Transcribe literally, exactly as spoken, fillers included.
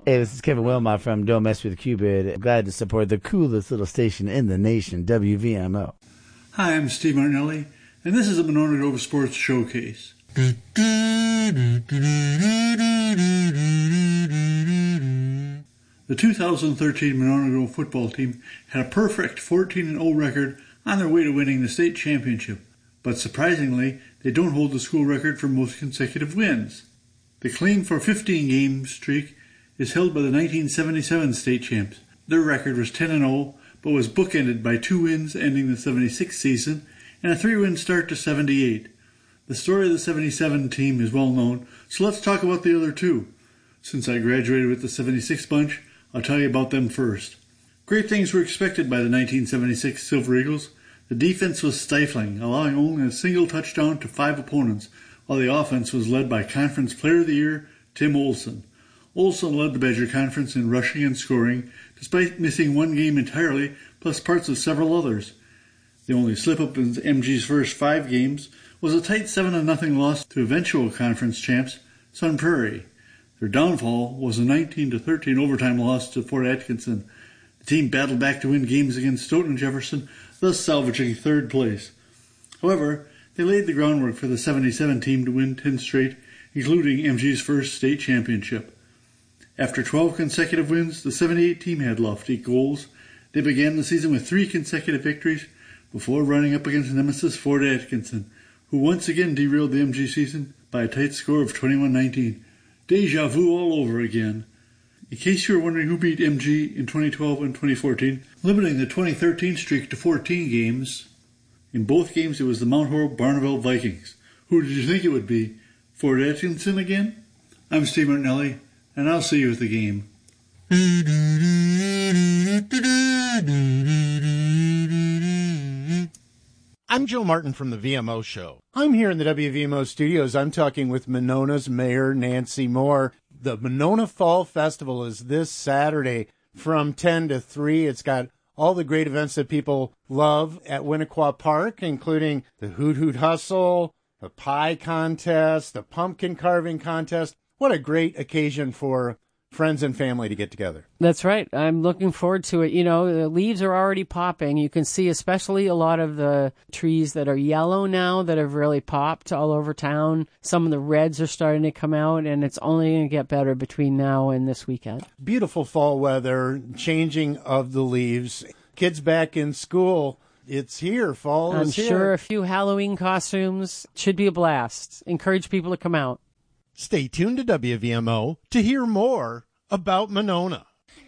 Hey, this is Kevin Wilmot from Don't Mess with Cupid. Glad to support the coolest little station in the nation, W V M O. Hi, I'm Steve Martinelli, and this is a Monona Grove Sports Showcase. The two thousand thirteen Monona Grove football team had a perfect fourteen and oh record on their way to winning the state championship, but surprisingly, they don't hold the school record for most consecutive wins. The claim for fifteen game streak is held by the nineteen seventy-seven state champs. Their record was ten and oh, but was bookended by two wins ending the seventy-six season and a three-win start to seventy-eight. The story of the seventy-seven team is well known, so let's talk about the other two. Since I graduated with the seventy-six bunch, I'll tell you about them first. Great things were expected by the nineteen seventy-six Silver Eagles. The defense was stifling, allowing only a single touchdown to five opponents, while the offense was led by Conference Player of the Year, Tim Olson. Olson led the Badger Conference in rushing and scoring, despite missing one game entirely, plus parts of several others. The only slip-up in M G's first five games was a tight seven to nothing loss to eventual conference champs, Sun Prairie. Their downfall was a nineteen to thirteen overtime loss to Fort Atkinson. The team battled back to win games against Stoughton and Jefferson, thus salvaging third place. However, they laid the groundwork for the seventy-seven team to win ten straight, including M G's first state championship. After twelve consecutive wins, the seventy-eight team had lofty goals. They began the season with three consecutive victories before running up against nemesis Fort Atkinson, who once again derailed the M G season by a tight score of twenty-one nineteen. Deja vu all over again. In case you were wondering who beat M G in twenty twelve and twenty fourteen, limiting the twenty thirteen streak to fourteen games, in both games it was the Mount Horeb Barneveld Vikings. Who did you think it would be? Fort Atkinson again? I'm Steve Martinelli, and I'll see you at the game. I'm Joe Martin from the V M O Show. I'm here in the W V M O studios. I'm talking with Monona's Mayor Nancy Moore. The Monona Fall Festival is this Saturday from ten to three. It's got all the great events that people love at Winnequa Park, including the Hoot Hoot Hustle, the pie contest, the pumpkin carving contest. What a great occasion for friends and family to get together. That's right. I'm looking forward to it. You know, the leaves are already popping. You can see especially a lot of the trees that are yellow now that have really popped all over town. Some of the reds are starting to come out, and it's only going to get better between now and this weekend. Beautiful fall weather, changing of the leaves. Kids back in school. It's here. Fall I'm is here. I'm sure a few Halloween costumes should be a blast. Encourage people to come out. Stay tuned to W V M O to hear more about Monona.